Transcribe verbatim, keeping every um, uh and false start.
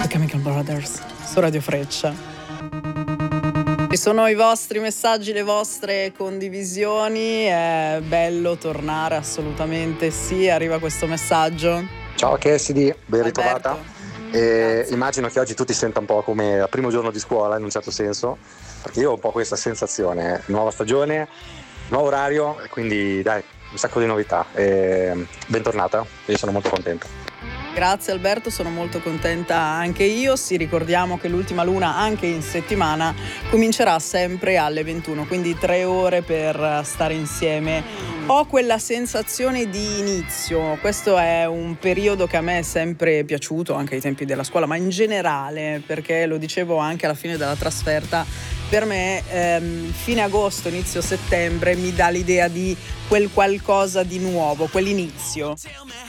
Chemical Brothers su Radio Freccia. Ci sono i vostri messaggi, le vostre condivisioni, è bello tornare, assolutamente sì. Arriva questo messaggio. Ciao Cassidy, ben Alberto. ritrovata. E immagino che oggi tu ti senta un po' come il primo giorno di scuola in un certo senso, perché io ho un po' questa sensazione, nuova stagione, nuovo orario, e quindi dai, un sacco di novità. E bentornata, io sono molto contento. Grazie Alberto, sono molto contenta anche io. Sì, ricordiamo che l'ultima luna anche in settimana comincerà sempre alle ventuno, quindi tre ore per stare insieme. Ho quella sensazione di inizio, questo è un periodo che a me è sempre piaciuto, anche ai tempi della scuola, ma in generale, perché lo dicevo anche alla fine della trasferta, per me ehm, fine agosto, inizio settembre mi dà l'idea di quel qualcosa di nuovo, quell'inizio.